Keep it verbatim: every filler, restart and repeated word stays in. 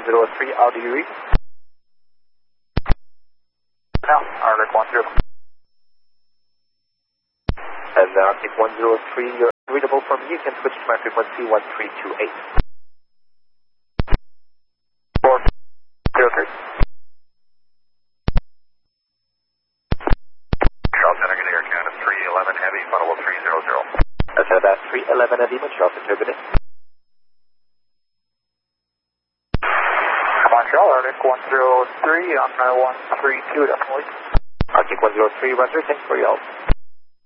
one zero three, how do you read? Now, Arctic one zero. And uh, Arctic one zero three, you're readable from me. You can switch to my frequency one three two eight. four zero three. Charles Center, good air count of three eleven heavy, funnel three zero zero. That's uh, that's three eleven heavy, Montreal Turbulent. Montreal, Arctic one zero three, on my one three two, definitely. Arctic one zero three, Roger, thanks for your help.